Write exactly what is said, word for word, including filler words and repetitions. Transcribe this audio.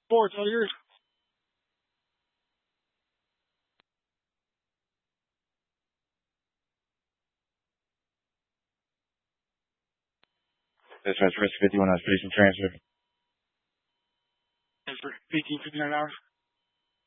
Sports, all yours. Dispatch risk fifty-one on station transfer. For fifteen fifty-nine hours.